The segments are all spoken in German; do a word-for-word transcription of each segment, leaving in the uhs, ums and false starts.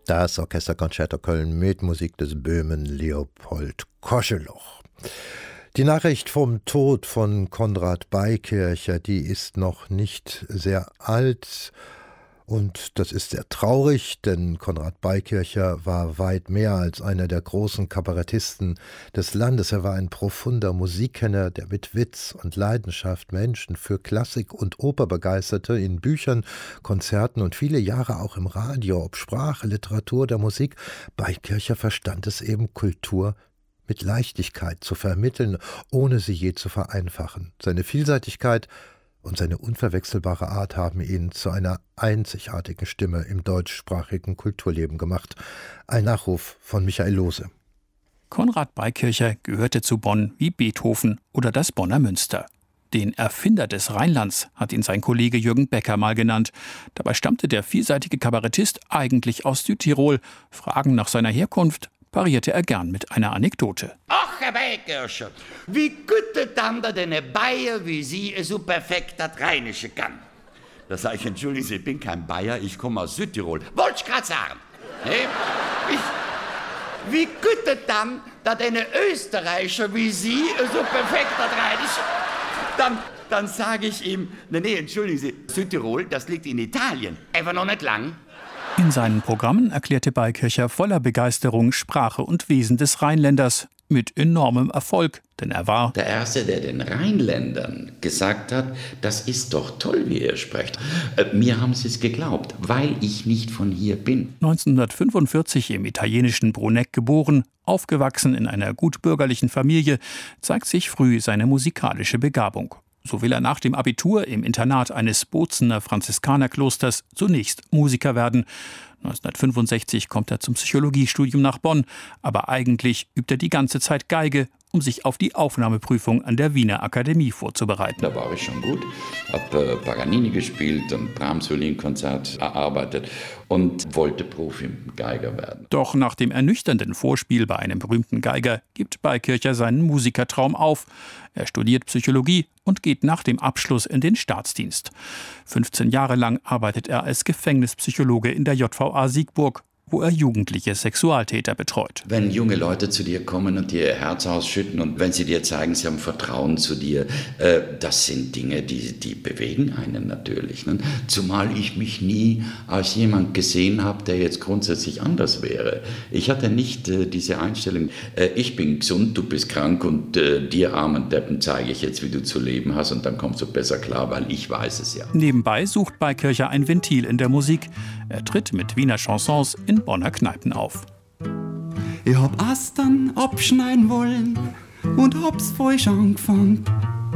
Das Orchesterkonzerto Köln mit Musik des Böhmen Leopold Koscheloch. Die Nachricht vom Tod von Konrad Beikircher, die ist noch nicht sehr alt. Und das ist sehr traurig, denn Konrad Beikircher war weit mehr als einer der großen Kabarettisten des Landes. Er war ein profunder Musikkenner, der mit Witz und Leidenschaft Menschen für Klassik und Oper begeisterte, in Büchern, Konzerten und viele Jahre auch im Radio, ob Sprache, Literatur oder Musik. Beikircher verstand es eben, Kultur mit Leichtigkeit zu vermitteln, ohne sie je zu vereinfachen. Seine Vielseitigkeit und seine unverwechselbare Art haben ihn zu einer einzigartigen Stimme im deutschsprachigen Kulturleben gemacht. Ein Nachruf von Michael Lohse. Konrad Beikircher gehörte zu Bonn wie Beethoven oder das Bonner Münster. Den Erfinder des Rheinlands hat ihn sein Kollege Jürgen Becker mal genannt. Dabei stammte der vielseitige Kabarettist eigentlich aus Südtirol. Fragen nach seiner Herkunft parierte er gern mit einer Anekdote. Ach, Herr Beikircher, wie gut dann der denn Bayer wie Sie so perfekt das Rheinische kann. Da sage ich, entschuldigen Sie, ich bin kein Bayer, ich komme aus Südtirol. Wollte ich gerade sagen. Nee? Ich, wie gut dann, dass eine Österreicher wie Sie so perfekt das Rheinische, dann, dann sage ich ihm, nee, nee, entschuldigen Sie, Südtirol, das liegt in Italien, einfach noch nicht lang. In seinen Programmen erklärte Beikircher voller Begeisterung Sprache und Wesen des Rheinländers mit enormem Erfolg, denn er war der Erste, der den Rheinländern gesagt hat, das ist doch toll, wie ihr sprecht. Äh, mir haben sie es geglaubt, weil ich nicht von hier bin. neunzehnhundertfünfundvierzig im italienischen Bruneck geboren, aufgewachsen in einer gutbürgerlichen Familie, zeigt sich früh seine musikalische Begabung. So will er nach dem Abitur im Internat eines Bozener Franziskanerklosters zunächst Musiker werden. neunzehnhundertfünfundsechzig kommt er zum Psychologiestudium nach Bonn, aber eigentlich übt er die ganze Zeit Geige, um sich auf die Aufnahmeprüfung an der Wiener Akademie vorzubereiten. Da war ich schon gut, habe äh, Paganini gespielt, ein Brahms-Violinkonzert erarbeitet und wollte Profi-Geiger werden. Doch nach dem ernüchternden Vorspiel bei einem berühmten Geiger gibt Beikircher seinen Musikertraum auf. Er studiert Psychologie und geht nach dem Abschluss in den Staatsdienst. fünfzehn Jahre lang arbeitet er als Gefängnispsychologe in der J V A Siegburg, wo er jugendliche Sexualtäter betreut. Wenn junge Leute zu dir kommen und dir ihr Herz ausschütten und wenn sie dir zeigen, sie haben Vertrauen zu dir, äh, das sind Dinge, die, die bewegen einen natürlich. Ne? Zumal ich mich nie als jemand gesehen habe, der jetzt grundsätzlich anders wäre. Ich hatte nicht äh, diese Einstellung, äh, ich bin gesund, du bist krank und äh, dir armen Deppen zeige ich jetzt, wie du zu leben hast und dann kommst du besser klar, weil ich weiß es ja. Nebenbei sucht Beikircher ein Ventil in der Musik. Er tritt mit Wiener Chansons in Bonner Kneipen auf. Ich hab Astern abschneiden wollen und hab's falsch angefangen.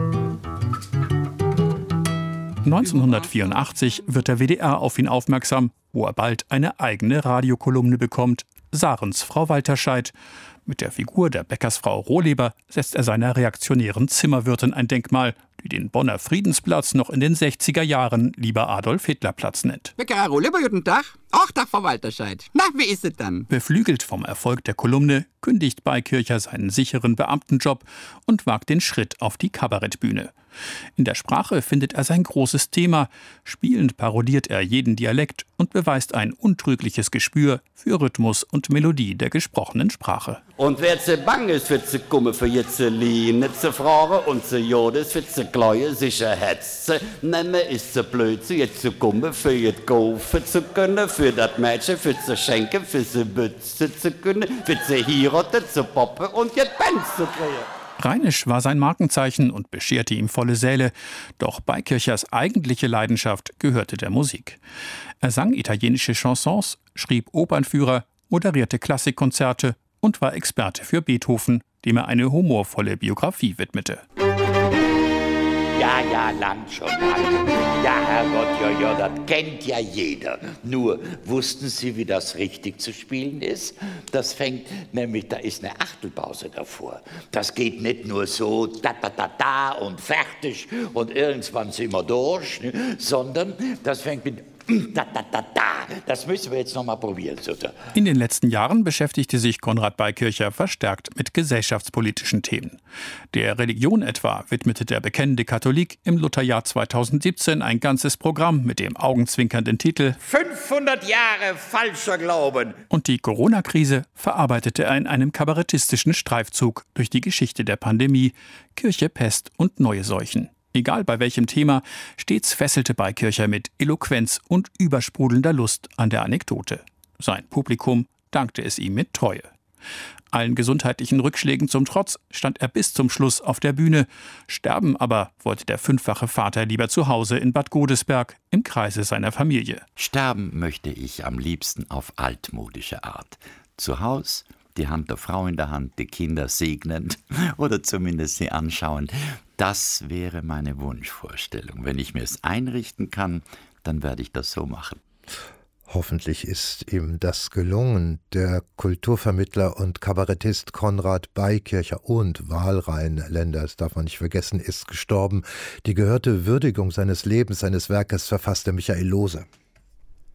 neunzehnhundertvierundachtzig wird der W D R auf ihn aufmerksam, wo er bald eine eigene Radiokolumne bekommt, Sarens Frau Walterscheid. Mit der Figur der Bäckersfrau Rohleber setzt er seiner reaktionären Zimmerwirtin ein Denkmal, die den Bonner Friedensplatz noch in den sechziger Jahren lieber Adolf-Hitler-Platz nennt. Bäcker Rohleber, guten Tag. Ach, Tag, Frau Walterscheid. Na, wie ist es dann? Beflügelt vom Erfolg der Kolumne kündigt Beikircher seinen sicheren Beamtenjob und wagt den Schritt auf die Kabarettbühne. In der Sprache findet er sein großes Thema. Spielend parodiert er jeden Dialekt und beweist ein untrügliches Gespür für Rhythmus und Melodie der gesprochenen Sprache. Und wer zu bang ist, für zu kommen, für jetzt zu liehen, nicht zu fragen und zu joden, für zu gleuen, sicher hetzen. Nehmen ist zu blöd, zu jetzt zu kommen, für jetzt kaufen zu können, für das Mädchen, für zu schenken, für zu bützen zu können, für zu heiraten, zu poppen und jetzt Bands zu kriegen. Rheinisch war sein Markenzeichen und bescherte ihm volle Säle. Doch Beikirchers eigentliche Leidenschaft gehörte der Musik. Er sang italienische Chansons, schrieb Opernführer, moderierte Klassikkonzerte und war Experte für Beethoven, dem er eine humorvolle Biografie widmete. Ja, ja, lang schon lang. Ja, Herrgott, ja, ja, das kennt ja jeder. Nur, wussten Sie, wie das richtig zu spielen ist? Das fängt nämlich, da ist eine Achtelpause davor. Das geht nicht nur so, da, da, da, da und fertig und irgendwann sind wir durch, ne? Sondern das fängt mit Da, da, da, da. Das müssen wir jetzt noch mal probieren. So, so. In den letzten Jahren beschäftigte sich Konrad Beikircher verstärkt mit gesellschaftspolitischen Themen. Der Religion etwa widmete der bekennende Katholik im Lutherjahr zweitausendsiebzehn ein ganzes Programm mit dem augenzwinkernden Titel fünfhundert Jahre falscher Glauben. Und die Corona-Krise verarbeitete er in einem kabarettistischen Streifzug durch die Geschichte der Pandemie, Kirche, Pest und neue Seuchen. Egal bei welchem Thema, stets fesselte Beikircher mit Eloquenz und übersprudelnder Lust an der Anekdote. Sein Publikum dankte es ihm mit Treue. Allen gesundheitlichen Rückschlägen zum Trotz stand er bis zum Schluss auf der Bühne. Sterben aber wollte der fünffache Vater lieber zu Hause in Bad Godesberg im Kreise seiner Familie. Sterben möchte ich am liebsten auf altmodische Art. Zu Haus, die Hand der Frau in der Hand, die Kinder segnend oder zumindest sie anschauend. Das wäre meine Wunschvorstellung. Wenn ich mir es einrichten kann, dann werde ich das so machen. Hoffentlich ist ihm das gelungen. Der Kulturvermittler und Kabarettist Konrad Beikircher und Wahlrheinländer, das darf man nicht vergessen, ist gestorben. Die gehörte Würdigung seines Lebens, seines Werkes verfasste Michael Lohse.